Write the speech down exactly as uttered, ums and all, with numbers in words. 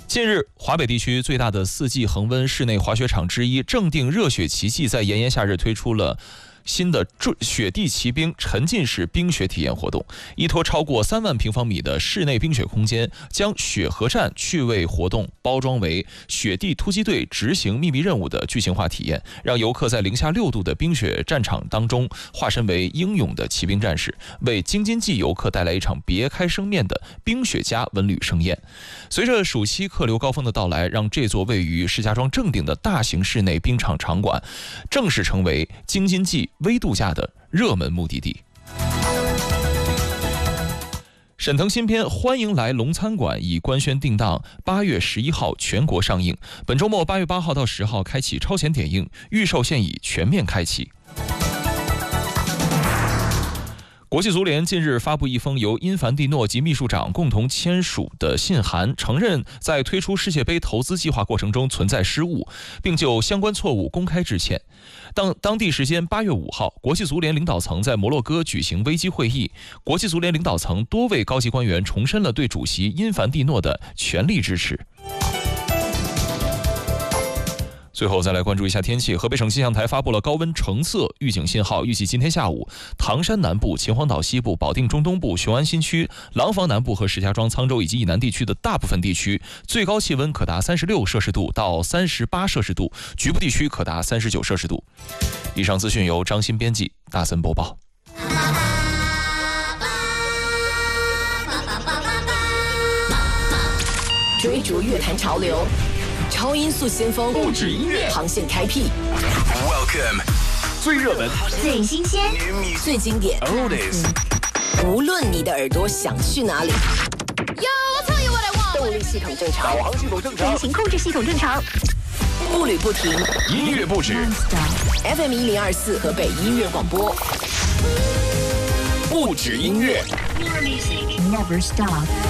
近日，华北地区最大的四季恒温室内滑雪场之一正定热雪奇迹在炎炎夏日推出了新的雪地骑兵沉浸式冰雪体验活动，依托超过三万平方米的室内冰雪空间，将雪河战趣味活动包装为雪地突击队执行秘密任务的剧情化体验，让游客在零下六度的冰雪战场当中化身为英勇的骑兵战士，为京津冀游客带来一场别开生面的冰雪家文旅盛宴。随着暑期客流高峰的到来，让这座位于石家庄正定的大型室内冰场场馆正式成为京津冀微度假的热门目的地。沈腾新片《欢迎来龙餐馆》已官宣定档，八月十一号全国上映。本周末八月八号到十号开启超前点映，预售现已全面开启。国际足联近日发布一封由因凡蒂诺及秘书长共同签署的信函，承认在推出世界杯投资计划过程中存在失误，并就相关错误公开致歉。当当地时间八月五号，国际足联领导层在摩洛哥举行危机会议，国际足联领导层多位高级官员重申了对主席因凡蒂诺的全力支持。最后再来关注一下天气，河北省气象台发布了高温橙色预警信号，预计今天下午唐山南部、秦皇岛西部、保定中东部、雄安新区、廊坊南部和石家庄、沧州以及以南地区的大部分地区最高气温可达三十六摄氏度到三十八摄氏度，局部地区可达三十九摄氏度。以上资讯由张鑫编辑，大森播报。 追逐乐坛潮流，超音速先锋，不止音乐航线开辟。 Welcome， 最热门、 最新鲜、 最经典。 Oldies， 无论你的耳朵想去哪里。动力系统正常， 导航系统正常， 引擎控制系统正常， 步履不停， 音乐不止。 F M 一零二四河北音乐广播， 不止音乐。 Never stop。